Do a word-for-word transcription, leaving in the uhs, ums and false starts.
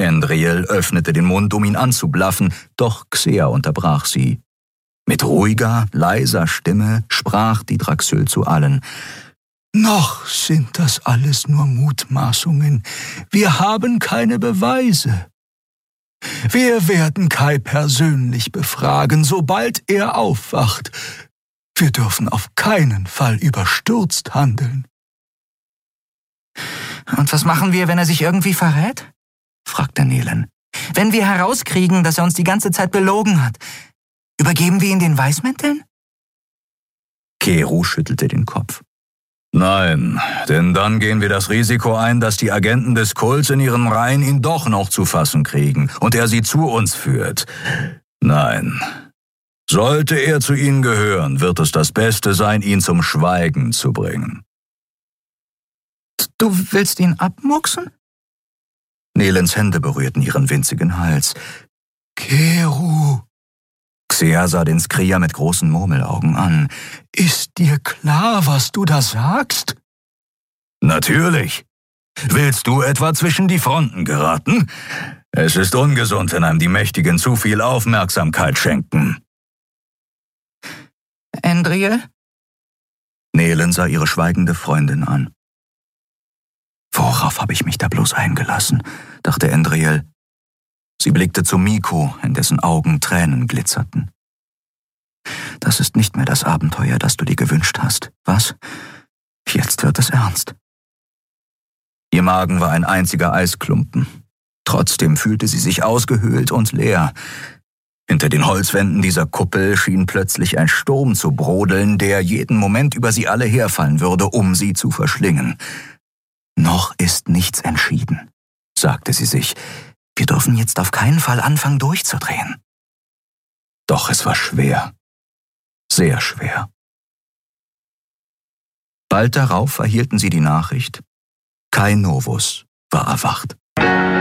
Endriel öffnete den Mund, um ihn anzublaffen, doch Xer unterbrach sie. Mit ruhiger, leiser Stimme sprach die Draxyl zu allen. »Noch sind das alles nur Mutmaßungen. Wir haben keine Beweise. Wir werden Kai persönlich befragen, sobald er aufwacht. Wir dürfen auf keinen Fall überstürzt handeln.« »Und was machen wir, wenn er sich irgendwie verrät?« fragte Nelen. »Wenn wir herauskriegen, dass er uns die ganze Zeit belogen hat, übergeben wir ihn den Weißmänteln?« Keru schüttelte den Kopf. »Nein, denn dann gehen wir das Risiko ein, dass die Agenten des Kults in ihren Reihen ihn doch noch zu fassen kriegen und er sie zu uns führt. Nein. Sollte er zu ihnen gehören, wird es das Beste sein, ihn zum Schweigen zu bringen.« »Du willst ihn abmurksen?« Nelens Hände berührten ihren winzigen Hals. »Keru!« Xer sah den Skrier mit großen Murmelaugen an. »Ist dir klar, was du da sagst?« »Natürlich. Willst du etwa zwischen die Fronten geraten? Es ist ungesund, wenn einem die Mächtigen zu viel Aufmerksamkeit schenken.« »Endriel?« Nelen sah ihre schweigende Freundin an. »Worauf habe ich mich da bloß eingelassen?« dachte Endriel. Sie blickte zu Miko, in dessen Augen Tränen glitzerten. »Das ist nicht mehr das Abenteuer, das du dir gewünscht hast, was? Jetzt wird es ernst.« Ihr Magen war ein einziger Eisklumpen. Trotzdem fühlte sie sich ausgehöhlt und leer. Hinter den Holzwänden dieser Kuppel schien plötzlich ein Sturm zu brodeln, der jeden Moment über sie alle herfallen würde, um sie zu verschlingen. »Noch ist nichts entschieden«, sagte sie sich. »Wir dürfen jetzt auf keinen Fall anfangen, durchzudrehen.« Doch es war schwer. Sehr schwer. Bald darauf erhielten sie die Nachricht, Kai Novus war erwacht.